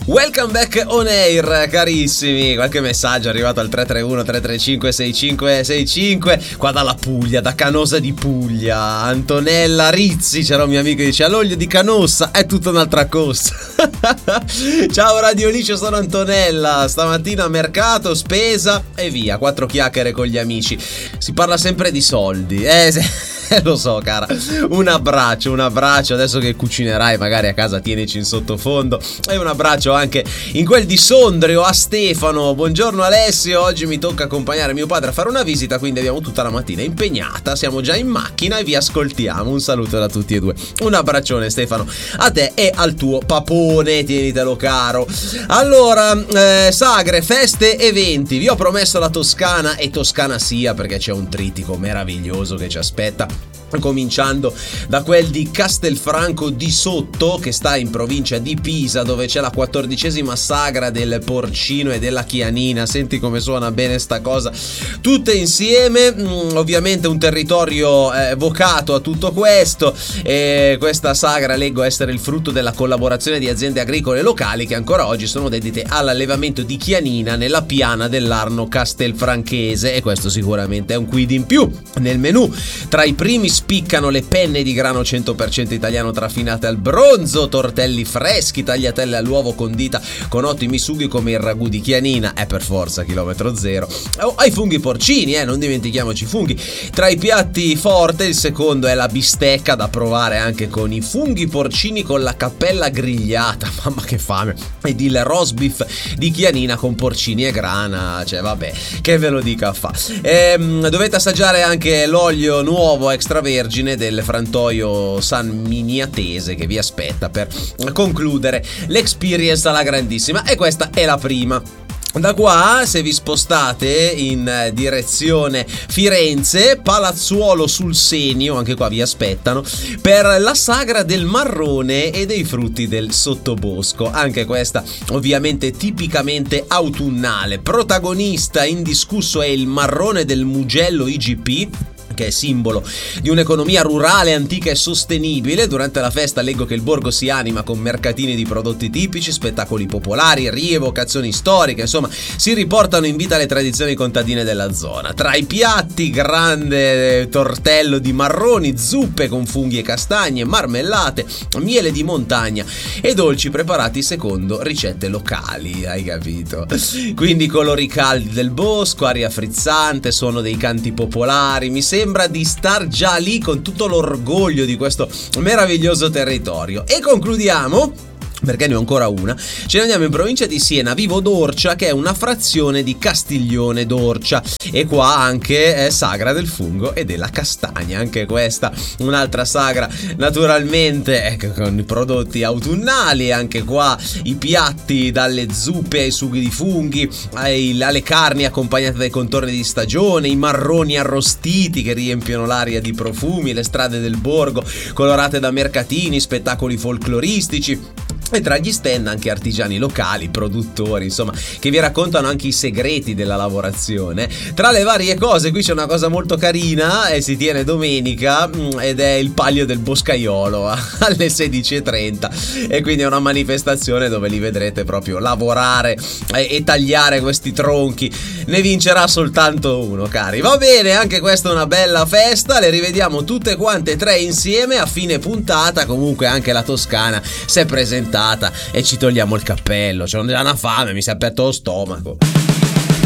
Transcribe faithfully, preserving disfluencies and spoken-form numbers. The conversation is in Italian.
Welcome back on air, carissimi. Qualche messaggio è arrivato al tre tre uno tre tre cinque sei cinque sei cinque. Qua dalla Puglia, da Canosa di Puglia. Antonella Rizzi, c'era un mio amico che dice: all'olio di Canossa è tutta un'altra cosa. Ciao Radio Licio, sono Antonella. Stamattina a mercato, spesa e via. Quattro chiacchiere con gli amici. Si parla sempre di soldi. Eh, se... lo so, cara. Un abbraccio, un abbraccio. Adesso che cucinerai magari a casa, tienici in sottofondo. E un abbraccio anche in quel di Sondrio a Stefano. Buongiorno Alessio, oggi mi tocca accompagnare mio padre a fare una visita, quindi abbiamo tutta la mattina impegnata. Siamo già in macchina e vi ascoltiamo. Un saluto da tutti e due. Un abbraccione Stefano a te e al tuo papone, tienitelo caro. Allora, eh, sagre, feste, eventi. Vi ho promesso la Toscana e Toscana sia, perché c'è un trittico meraviglioso che ci aspetta. Cominciando da quel di Castelfranco di Sotto, che sta in provincia di Pisa, dove c'è la quattordicesima sagra del porcino e della chianina. Senti come suona bene sta cosa, tutte insieme. mm, Ovviamente un territorio eh, vocato a tutto questo, e questa sagra leggo essere il frutto della collaborazione di aziende agricole locali che ancora oggi sono dedite all'allevamento di chianina nella piana dell'Arno castelfranchese, e questo sicuramente è un quid in più nel menù. Tra i primi spiccano le penne di grano cento per cento italiano traffinate al bronzo, tortelli freschi, tagliatelle all'uovo condita con ottimi sughi come il ragù di chianina, è per forza chilometro zero. Oh, ai funghi porcini, eh, non dimentichiamoci i funghi. Tra i piatti forte il secondo è la bistecca, da provare anche con i funghi porcini con la cappella grigliata, mamma che fame, ed il roast beef di chianina con porcini e grana, cioè vabbè, che ve lo dica a fa. Ehm, dovete assaggiare anche l'olio nuovo extravergine del frantoio San Miniatese che vi aspetta per concludere l'experience alla grandissima, e questa è la prima. Da qua, se vi spostate in direzione Firenze, Palazzuolo sul Senio, anche qua vi aspettano per la sagra del marrone e dei frutti del sottobosco. Anche questa ovviamente tipicamente autunnale. Protagonista indiscusso è il marrone del Mugello I G P, che è simbolo di un'economia rurale, antica e sostenibile. Durante la festa leggo che il borgo si anima con mercatini di prodotti tipici, spettacoli popolari, rievocazioni storiche, insomma si riportano in vita le tradizioni contadine della zona. Tra i piatti, grande tortello di marroni, zuppe con funghi e castagne, marmellate, miele di montagna e dolci preparati secondo ricette locali, hai capito? Quindi colori caldi del bosco, aria frizzante, suono dei canti popolari. Mi sembra di star già lì con tutto l'orgoglio di questo meraviglioso territorio. E concludiamo, perché ne ho ancora una, ce ne andiamo in provincia di Siena, Vivo d'Orcia, che è una frazione di Castiglione d'Orcia, e qua anche è sagra del fungo e della castagna. Anche questa un'altra sagra naturalmente, ecco, con i prodotti autunnali. Anche qua i piatti, dalle zuppe ai sughi di funghi, ai, alle carni accompagnate dai contorni di stagione, i marroni arrostiti che riempiono l'aria di profumi, le strade del borgo colorate da mercatini, spettacoli folcloristici. E tra gli stand anche artigiani locali, produttori, insomma, che vi raccontano anche i segreti della lavorazione. Tra le varie cose, qui c'è una cosa molto carina e si tiene domenica, ed è il Palio del Boscaiolo alle sedici e trenta, e quindi è una manifestazione dove li vedrete proprio lavorare e, e tagliare questi tronchi. Ne vincerà soltanto uno, cari. Va bene, anche questa è una bella festa. Le rivediamo tutte quante tre insieme a fine puntata. Comunque anche la Toscana si è presentata e ci togliamo il cappello. C'ho già una fame, mi si è aperto lo stomaco.